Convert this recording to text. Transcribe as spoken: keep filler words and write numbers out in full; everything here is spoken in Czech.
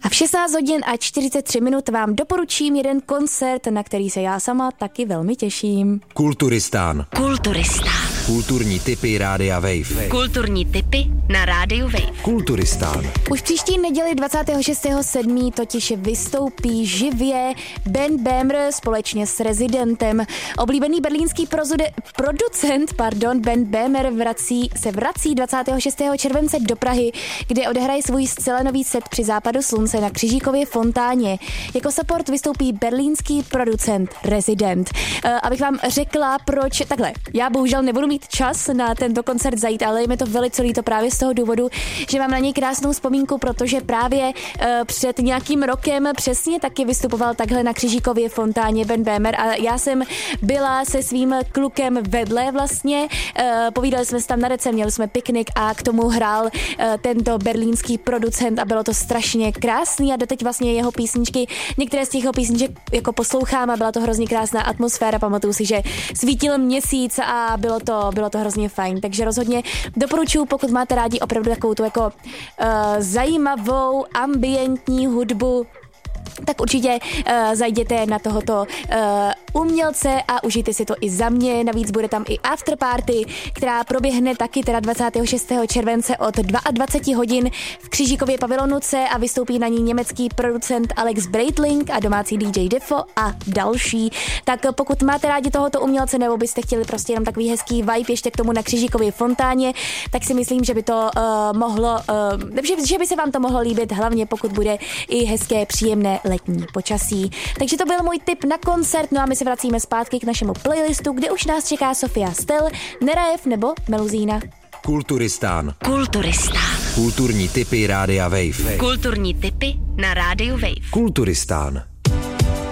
A v šestnáct hodin a čtyřicet tři minut vám doporučím jeden koncert, na který se já sama taky velmi těším. Kulturistán. Kulturistán. Kulturní tipy Rádia Wave. Kulturní tipy na Rádiu Wave. Kulturistán. Už příští neděli dvacátého šestého sedmého totiž vystoupí živě Ben Böhmer společně s Rezidentem. Oblíbený berlínský prozude, producent pardon, Ben Böhmer vrací, se vrací dvacátého šestého července do Prahy, kde odehraje svůj zcela nový set Při západu slunce na Křižíkově fontáně. Jako support vystoupí berlínský producent Resident. Uh, abych vám řekla, proč takhle. Já bohužel nebudu mít čas na tento koncert zajít, ale je mi to velice líto právě z toho důvodu, že mám na něj krásnou vzpomínku, protože právě uh, před nějakým rokem přesně taky vystupoval takhle na Křižíkově fontáně Ben Böhmer a já jsem byla se svým klukem vedle vlastně. Uh, povídali jsme se tam na dece, měli jsme piknik a k tomu hrál uh, tento berlínský producent a bylo to strašně krásný a doteď vlastně jeho písničky, některé z těch jeho písniček jako poslouchám a byla to hrozně krásná atmosféra, pamatuju si, že svítil měsíc a bylo to, bylo to hrozně fajn, takže rozhodně doporučuji, pokud máte rádi opravdu takovou tu jako uh, zajímavou ambientní hudbu, tak určitě uh, zajděte na tohoto uh, umělce a užijte si to i za mě. Navíc bude tam i afterparty, která proběhne taky teda dvacátého šestého července od dvacet dva hodin v Křižíkově pavilonu C a vystoupí na ní německý producent Alex Breitling a domácí dý džej Defo a další. Tak pokud máte rádi tohoto umělce nebo byste chtěli prostě jenom takový hezký vibe ještě k tomu na Křižíkově fontáně, tak si myslím, že by to uh, mohlo, uh, že, že by se vám to mohlo líbit, hlavně pokud bude i hezké, příjemné letní počasí. Takže to byl můj tip na koncert, no a my se vracíme zpátky k našemu playlistu, kde už nás čeká Sofia Stel, Nerajev nebo Meluzína. Kulturistán. Kulturistán. Kulturní tipy Rádia Wave. Kulturní tipy na Rádiu Wave. Kulturistán.